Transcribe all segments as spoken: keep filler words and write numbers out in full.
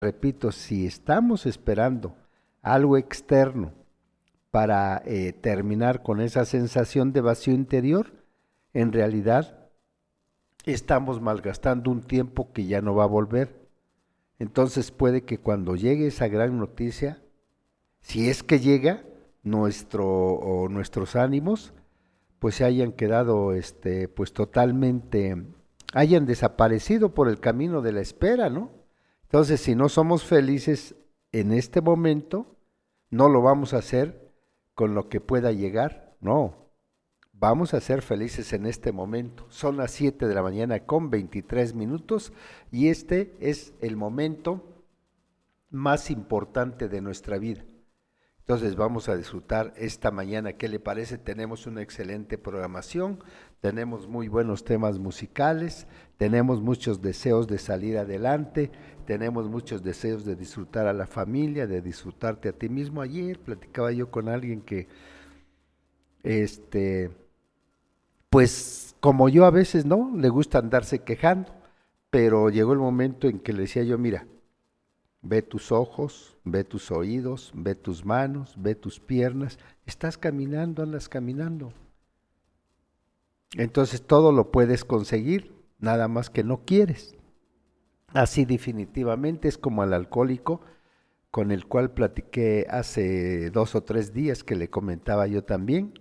repito, si estamos esperando algo externo para eh, terminar con esa sensación de vacío interior, en realidad estamos malgastando un tiempo que ya no va a volver. Entonces puede que cuando llegue esa gran noticia, si es que llega, nuestro o nuestros ánimos pues se hayan quedado este pues totalmente hayan desaparecido por el camino de la espera, ¿no? Entonces, si no somos felices en este momento, no lo vamos a hacer con lo que pueda llegar, no. Vamos a ser felices en este momento. Son las siete de la mañana con veintitrés minutos y este es el momento más importante de nuestra vida. Entonces vamos a disfrutar esta mañana. ¿Qué le parece? Tenemos una excelente programación, tenemos muy buenos temas musicales, tenemos muchos deseos de salir adelante, tenemos muchos deseos de disfrutar a la familia, de disfrutarte a ti mismo. Ayer platicaba yo con alguien que, este, pues como yo a veces no, le gusta andarse quejando, pero llegó el momento en que le decía yo, mira, ve tus ojos, ve tus oídos, ve tus manos, ve tus piernas. Estás caminando, andas caminando. Entonces todo lo puedes conseguir, nada más que no quieres. Así definitivamente es como al alcohólico con el cual platiqué hace dos o tres días que le comentaba yo también,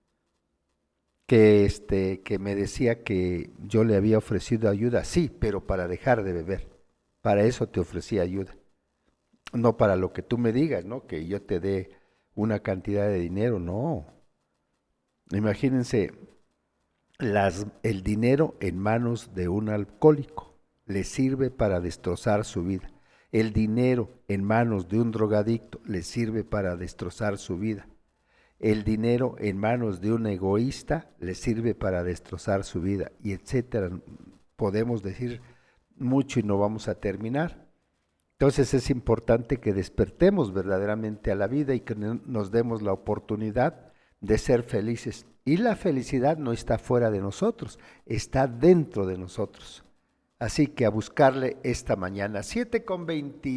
que este, que me decía que yo le había ofrecido ayuda, sí, pero para dejar de beber. Para eso te ofrecí ayuda. No para lo que tú me digas, ¿no? Que yo te dé una cantidad de dinero, no. Imagínense las, el dinero en manos de un alcohólico le sirve para destrozar su vida. El dinero en manos de un drogadicto le sirve para destrozar su vida. El dinero en manos de un egoísta le sirve para destrozar su vida, y etcétera. Podemos decir mucho y no vamos a terminar. Entonces es importante que despertemos verdaderamente a la vida y que nos demos la oportunidad de ser felices. Y la felicidad no está fuera de nosotros, está dentro de nosotros. Así que a buscarle esta mañana, siete con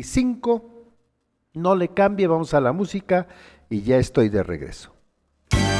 veinticinco, no le cambie, vamos a la música y ya estoy de regreso.